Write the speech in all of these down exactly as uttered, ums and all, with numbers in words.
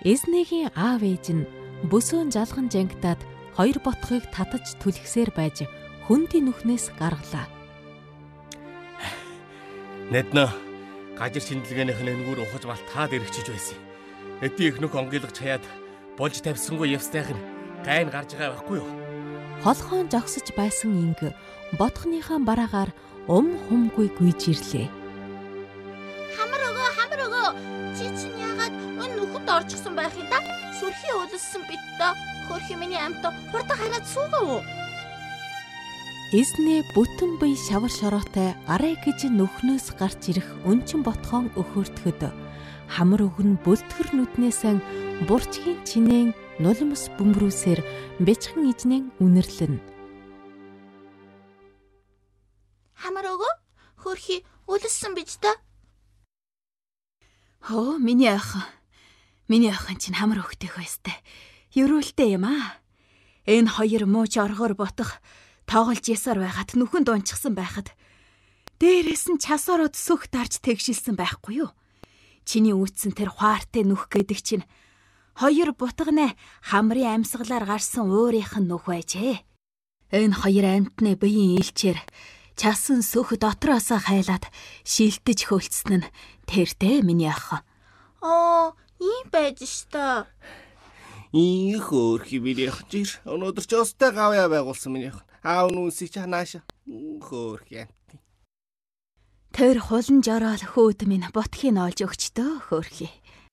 Эзнэгийн аав ээж нь бөсөөн жалган жангидаад хоёр ботхыг татаж түлхсээр байж хөндийн нүхнээс гаргалаа. Нэднэ гажир шинжилгээнийх нь энгүүр ухаж малтаад эргэжиж байсан. Эдийн их нүх онгилгч хаяад болж тавьсангүй явстайх нь гайн гарч байгаа байхгүй юу? Холхоон жогсож байсан инг ботхныхаа бараагаар ум хумгүй гүйж ирлээ. Хамар өгөө, хамар өгөө. Чи чинь яагаад өн нүхэнд орчихсон байх юм да? Сүрхий өлссөн бит доо. Хөрхи миний амт хурдан хараад суугаа уу? Эзнээ бүтэн бие шавар шороотой арай гэж нүхнөөс гарч ирэх өнчин ботхоон өхөртгөд хамар өгн бүлтгэр нүднээсэн бурчгийн чинээн нулимс бөмбөрүүсээр бяцхан ижнэн үнэрлэн. Хамар өгөө, хөрхи өлссөн бич доо. Хөө, миний ах. Миний ахын чинь хамар өгтөх байстай. Ерөөлтэй юм аа. Энэ хоёр мууч оргоор ботох тоглож ясаар байхад нүхэнд унчихсан байхад дээрээс нь часороод сөх дарж тэгшилсэн байхгүй юу? Чиний үүтсэн тэр хуаартай нүх гэдэг чинь хоёр бутганы хамрын амьсгалаар гарсан уурийнх нь нүх байжээ. Энэ хоёр амьтны биеийн илчээр часан сөх дотроосоо хайлаад шилтэж хөлцсөн нь тэртэй миний ах. Оо, ийм байж штэ. Ийм хөөрхи миний ах жир. Өнөөдөр ч өстэй гавьяа байгуулсан миний ах. Аав нүсийг чанааша. Хөөрхи амт. Тэр хулан жорол хөөд минь ботхийг олж өгчдөө хөөрхи.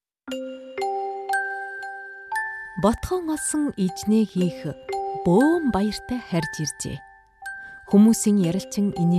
Ботхон олсон ижнээ хийх бөөм баяртай харж иржээ. Хүмүүсийн ярилчин